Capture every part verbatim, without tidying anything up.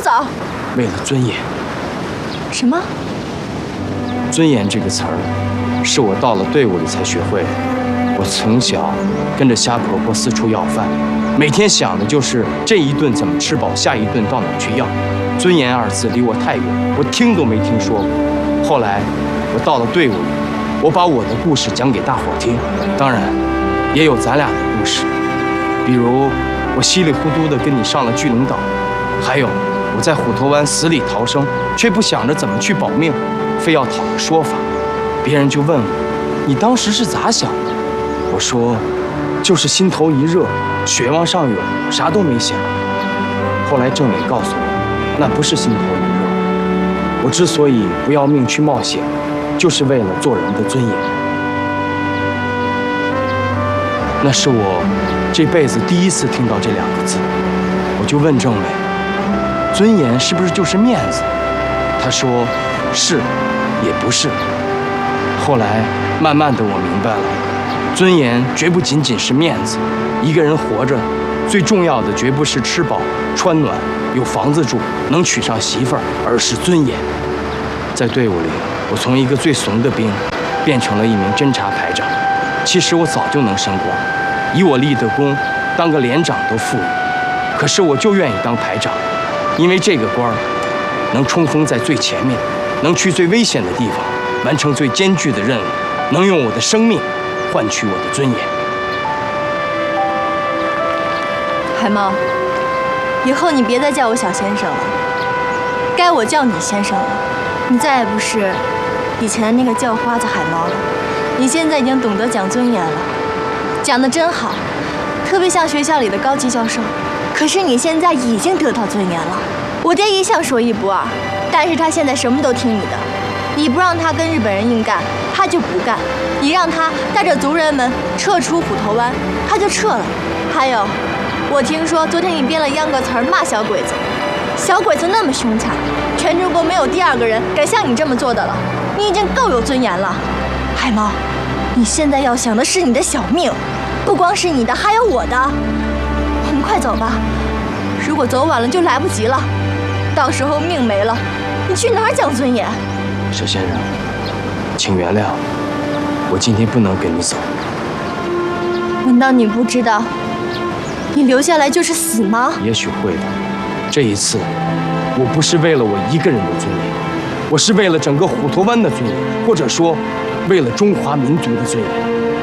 走？ 为了尊严。 什么？ 尊严这个词儿，是我到了队伍里才学会的。我从小跟着虾婆婆四处要饭，每天想的就是这一顿怎么吃饱，下一顿到哪儿去要。尊严二字离我太远，我听都没听说过。后来我到了队伍里，我把我的故事讲给大伙儿听，当然也有咱俩的故事，比如我稀里糊涂的跟你上了巨灵岛，还有我在虎头湾死里逃生，却不想着怎么去保命，非要讨个说法。别人就问我，你当时是咋想的？我说，就是心头一热，血往上涌，啥都没想。后来政委告诉我，那不是心头一热，我之所以不要命去冒险，就是为了做人的尊严。那是我这辈子第一次听到这两个字，我就问政委，尊严是不是就是面子？他说是，也不是。后来慢慢的我明白了，尊严绝不仅仅是面子，一个人活着最重要的绝不是吃饱穿暖有房子住能娶上媳妇儿，而是尊严。在队伍里，我从一个最怂的兵变成了一名侦察排长。其实我早就能升官，以我立的功，当个连长都富裕。可是我就愿意当排长，因为这个官儿能冲锋在最前面，能去最危险的地方，完成最艰巨的任务，能用我的生命换取我的尊严。 海猫，以后你别再叫我小先生了，该我叫你先生了。你再也不是以前的那个叫花子海猫了，你现在已经懂得讲尊严了，讲得真好，特别像学校里的高级教授。可是你现在已经得到尊严了。我爹一向说一不二，但是他现在什么都听你的。你不让他跟日本人硬干，他就不干；你让他带着族人们撤出虎头湾，他就撤了。还有，我听说昨天你编了秧歌词儿骂小鬼子，小鬼子那么凶残，全中国没有第二个人敢像你这么做的了。你已经够有尊严了，海猫，你现在要想的是你的小命，不光是你的，还有我的。我们快走吧，如果走晚了就来不及了，到时候命没了，你去哪儿讲尊严？ 佘先生，请原谅，我今天不能跟你走。 难道你不知道，你留下来就是死吗？ 也许会的。这一次，我不是为了我一个人的尊严，我是为了整个虎头湾的尊严，或者说，为了中华民族的尊严。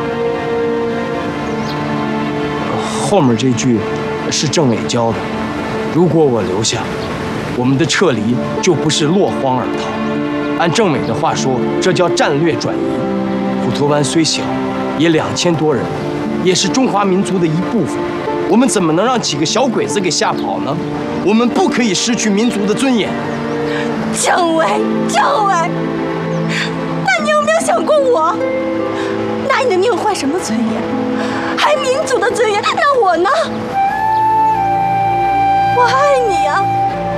后面这句是政委教的，如果我留下，我们的撤离就不是落荒而逃。按政委的话说，这叫战略转移。虎头湾虽小，也两千多人，也是中华民族的一部分。我们怎么能让几个小鬼子给吓跑呢？我们不可以失去民族的尊严。 政委，政委，那你有没有想过我？拿你的命换什么尊严？还民族的尊严？那我呢？我爱你啊！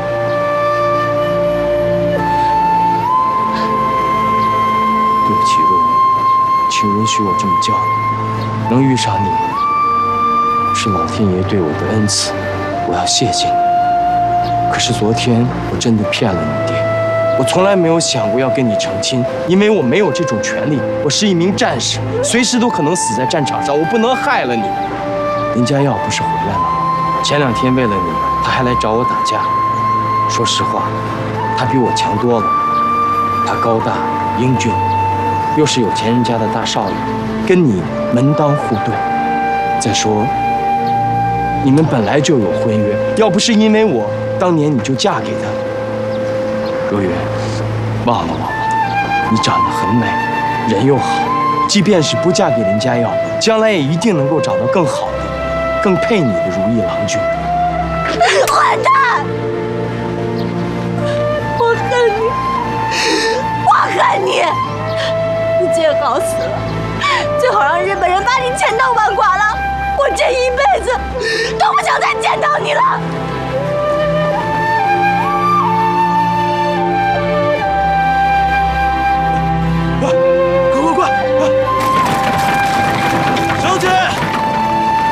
对不起，若云，请允许我这么叫你。能遇上你，是老天爷对我的恩赐，我要谢谢你。可是昨天我真的骗了你爹，我从来没有想过要跟你成亲，因为我没有这种权利。我是一名战士，随时都可能死在战场上，我不能害了你。林家耀不是回来了吗？前两天为了你，他还来找我打架。说实话，他比我强多了。他高大英俊，又是有钱人家的大少爷，跟你门当户对。再说，你们本来就有婚约，要不是因为我，当年你就嫁给他。若云，忘了我吧，你长得很美，人又好，即便是不嫁给林家耀，将来也一定能够找到更好的、更配你的如意郎君。 混蛋！我恨你，我恨你！你最好死了，最好让日本人把你千刀万剐了。我这一辈子